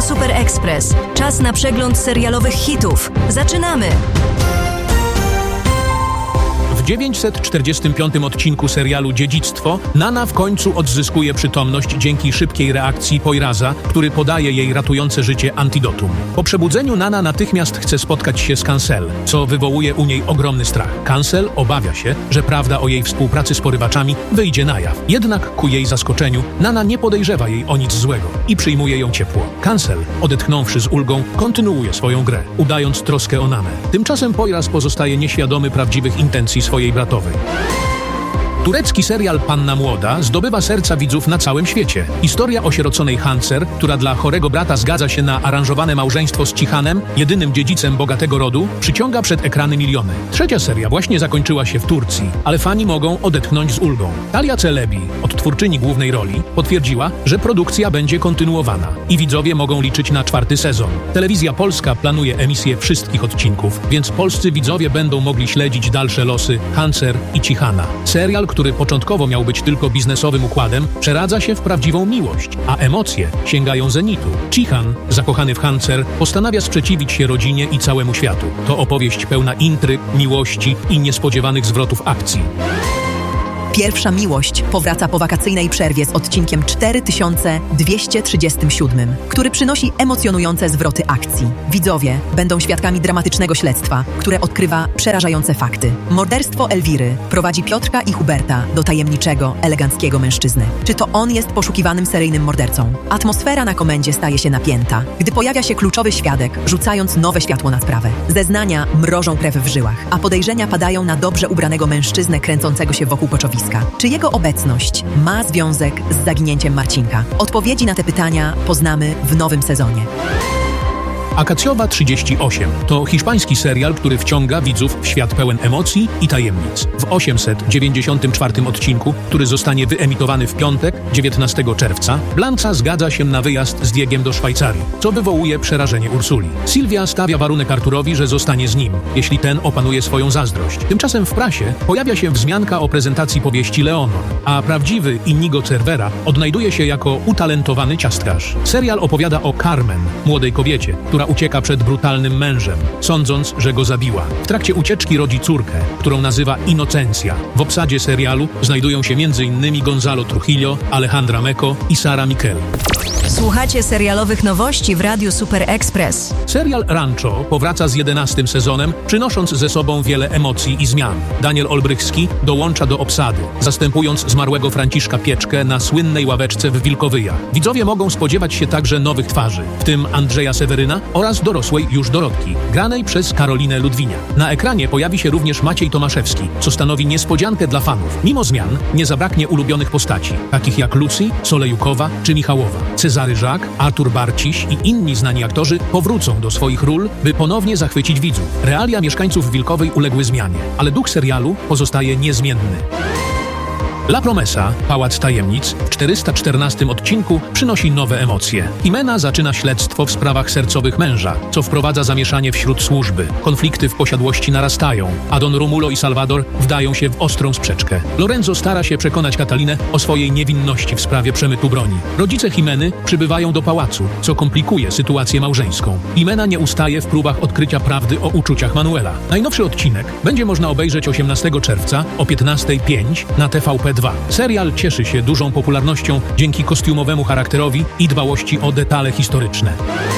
Super Express. Czas na przegląd serialowych hitów. Zaczynamy! W 945 odcinku serialu Dziedzictwo Nana w końcu odzyskuje przytomność dzięki szybkiej reakcji Poiraza, który podaje jej ratujące życie antidotum. Po przebudzeniu Nana natychmiast chce spotkać się z Cancel, co wywołuje u niej ogromny strach. Cancel obawia się, że prawda o jej współpracy z porywaczami wyjdzie na jaw. Jednak ku jej zaskoczeniu Nana nie podejrzewa jej o nic złego i przyjmuje ją ciepło. Cancel, odetchnąwszy z ulgą, kontynuuje swoją grę, udając troskę o Nanę. Tymczasem Poiraz pozostaje nieświadomy prawdziwych intencji swojej bratowej. Turecki serial Panna Młoda zdobywa serca widzów na całym świecie. Historia osieroconej Hancer, która dla chorego brata zgadza się na aranżowane małżeństwo z Cihanem, jedynym dziedzicem bogatego rodu, przyciąga przed ekrany miliony. Trzecia seria właśnie zakończyła się w Turcji, ale fani mogą odetchnąć z ulgą. Talia Celebi, odtwórczyni głównej roli, potwierdziła, że produkcja będzie kontynuowana i widzowie mogą liczyć na 4. sezon. Telewizja Polska planuje emisję wszystkich odcinków, więc polscy widzowie będą mogli śledzić dalsze losy Hancer i Cihana. Serial, który początkowo miał być tylko biznesowym układem, przeradza się w prawdziwą miłość, a emocje sięgają zenitu. Cihan, zakochany w Hancer, postanawia sprzeciwić się rodzinie i całemu światu. To opowieść pełna intryg, miłości i niespodziewanych zwrotów akcji. Pierwsza miłość powraca po wakacyjnej przerwie z odcinkiem 4237, który przynosi emocjonujące zwroty akcji. Widzowie będą świadkami dramatycznego śledztwa, które odkrywa przerażające fakty. Morderstwo Elwiry prowadzi Piotrka i Huberta do tajemniczego, eleganckiego mężczyzny. Czy to on jest poszukiwanym seryjnym mordercą? Atmosfera na komendzie staje się napięta, gdy pojawia się kluczowy świadek, rzucając nowe światło na sprawę. Zeznania mrożą krew w żyłach, a podejrzenia padają na dobrze ubranego mężczyznę kręcącego się wokół koczowiska. Czy jego obecność ma związek z zaginięciem Marcinka? Odpowiedzi na te pytania poznamy w nowym sezonie. Akacjowa 38 to hiszpański serial, który wciąga widzów w świat pełen emocji i tajemnic. W 894 odcinku, który zostanie wyemitowany w piątek, 19 czerwca, Blanca zgadza się na wyjazd z Diegiem do Szwajcarii, co wywołuje przerażenie Ursuli. Sylwia stawia warunek Arturowi, że zostanie z nim, jeśli ten opanuje swoją zazdrość. Tymczasem w prasie pojawia się wzmianka o prezentacji powieści Leonor, a prawdziwy Inigo Cervera odnajduje się jako utalentowany ciastkarz. Serial opowiada o Carmen, młodej kobiecie, która ucieka przed brutalnym mężem, sądząc, że go zabiła. W trakcie ucieczki rodzi córkę, którą nazywa Inocencja. W obsadzie serialu znajdują się m.in. Gonzalo Trujillo, Alejandra Meco i Sara Miquel. Słuchacie serialowych nowości w Radiu Super Express. Serial Rancho powraca z 11. sezonem, przynosząc ze sobą wiele emocji i zmian. Daniel Olbrychski dołącza do obsady, zastępując zmarłego Franciszka Pieczkę na słynnej ławeczce w Wilkowyjach. Widzowie mogą spodziewać się także nowych twarzy, w tym Andrzeja Seweryna oraz dorosłej już Dorotki, granej przez Karolinę Ludwinia. Na ekranie pojawi się również Maciej Tomaszewski, co stanowi niespodziankę dla fanów. Mimo zmian nie zabraknie ulubionych postaci, takich jak Lucy, Solejukowa czy Michałowa. Cezary Żak, Artur Barciś i inni znani aktorzy powrócą do swoich ról, by ponownie zachwycić widzów. Realia mieszkańców Wilkowej uległy zmianie, ale duch serialu pozostaje niezmienny. La Promesa, Pałac Tajemnic, w 414 odcinku przynosi nowe emocje. Jimena zaczyna śledztwo w sprawach sercowych męża, co wprowadza zamieszanie wśród służby. Konflikty w posiadłości narastają, a Don Romulo i Salvador wdają się w ostrą sprzeczkę. Lorenzo stara się przekonać Katalinę o swojej niewinności w sprawie przemytu broni. Rodzice Jimeny przybywają do pałacu, co komplikuje sytuację małżeńską. Jimena nie ustaje w próbach odkrycia prawdy o uczuciach Manuela. Najnowszy odcinek będzie można obejrzeć 18 czerwca o 15:05 na TVP2. Serial cieszy się dużą popularnością dzięki kostiumowemu charakterowi i dbałości o detale historyczne.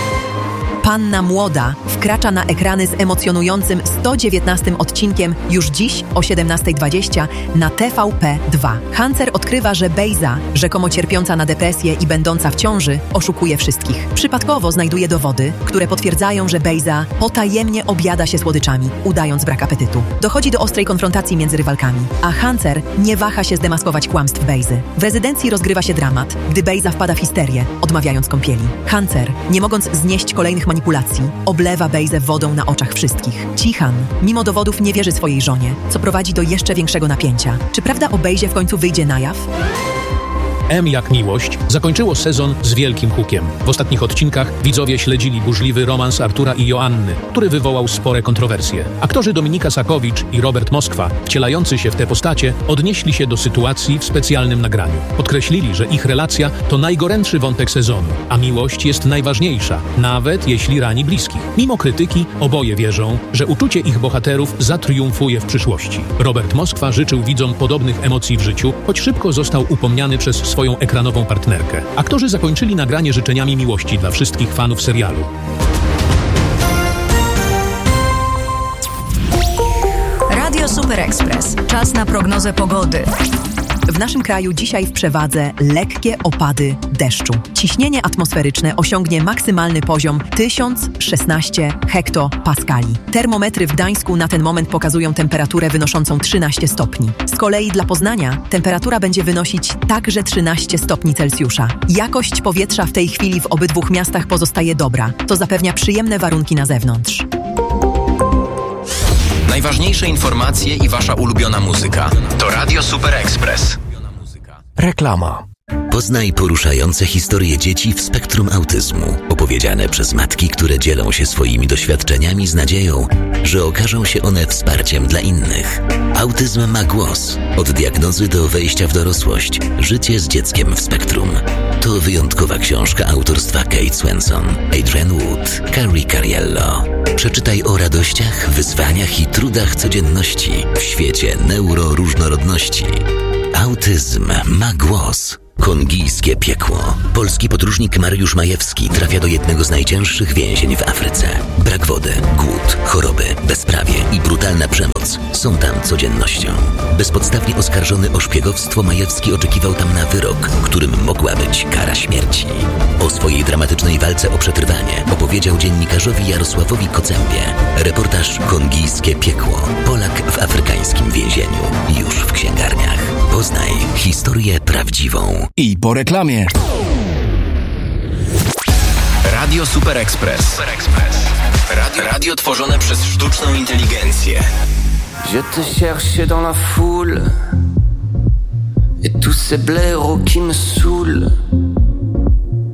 Panna Młoda wkracza na ekrany z emocjonującym 119 odcinkiem już dziś o 17:20 na TVP2. Hancer odkrywa, że Bejza, rzekomo cierpiąca na depresję i będąca w ciąży, oszukuje wszystkich. Przypadkowo znajduje dowody, które potwierdzają, że Bejza potajemnie objada się słodyczami, udając brak apetytu. Dochodzi do ostrej konfrontacji między rywalkami, a Hancer nie waha się zdemaskować kłamstw Bejzy. W rezydencji rozgrywa się dramat, gdy Bejza wpada w histerię, odmawiając kąpieli. Hancer, nie mogąc znieść kolejnych manipulacji, oblewa Bejzę wodą na oczach wszystkich. Cihan, mimo dowodów, nie wierzy swojej żonie, co prowadzi do jeszcze większego napięcia. Czy prawda o Bejzie w końcu wyjdzie na jaw? M jak miłość zakończyło sezon z wielkim hukiem. W ostatnich odcinkach widzowie śledzili burzliwy romans Artura i Joanny, który wywołał spore kontrowersje. Aktorzy Dominika Sakowicz i Robert Moskwa, wcielający się w te postacie, odnieśli się do sytuacji w specjalnym nagraniu. Podkreślili, że ich relacja to najgorętszy wątek sezonu, a miłość jest najważniejsza, nawet jeśli rani bliskich. Mimo krytyki, oboje wierzą, że uczucie ich bohaterów zatriumfuje w przyszłości. Robert Moskwa życzył widzom podobnych emocji w życiu, choć szybko został upomniany przez swoją ekranową partnerkę. Aktorzy zakończyli nagranie życzeniami miłości dla wszystkich fanów serialu. Radio Super Express. Czas na prognozę pogody. W naszym kraju dzisiaj w przewadze lekkie opady deszczu. Ciśnienie atmosferyczne osiągnie maksymalny poziom 1016 hektopaskali. Termometry w Gdańsku na ten moment pokazują temperaturę wynoszącą 13 stopni. Z kolei dla Poznania temperatura będzie wynosić także 13 stopni Celsjusza. Jakość powietrza w tej chwili w obydwu miastach pozostaje dobra. To zapewnia przyjemne warunki na zewnątrz. Najważniejsze informacje i wasza ulubiona muzyka. To Radio Super Express. Reklama. Poznaj poruszające historie dzieci w spektrum autyzmu, opowiedziane przez matki, które dzielą się swoimi doświadczeniami z nadzieją, że okażą się one wsparciem dla innych. Autyzm ma głos. Od diagnozy do wejścia w dorosłość. Życie z dzieckiem w spektrum. To wyjątkowa książka autorstwa Kate Swenson, Adrian Wood, Carrie Cariello. Przeczytaj o radościach, wyzwaniach i trudach codzienności w świecie neuroróżnorodności. Autyzm ma głos. Kongijskie piekło. Polski podróżnik Mariusz Majewski trafia do jednego z najcięższych więzień w Afryce. Brak wody, głód, choroby, bezprawie i brutalna przemoc są tam codziennością. Bezpodstawnie oskarżony o szpiegowstwo, Majewski oczekiwał tam na wyrok, którym mogła być kara śmierci. O swojej dramatycznej walce o przetrwanie opowiedział dziennikarzowi Jarosławowi Kocębie. Reportaż Kongijskie piekło. Polak w afrykańskim więzieniu. Już w księgarniach. Poznaj historię prawdziwą. I po reklamie. Radio Super Express. Radio tworzone przez sztuczną inteligencję. Je te cherchais dans la foule et tous ces blaireaux qui me saoulent.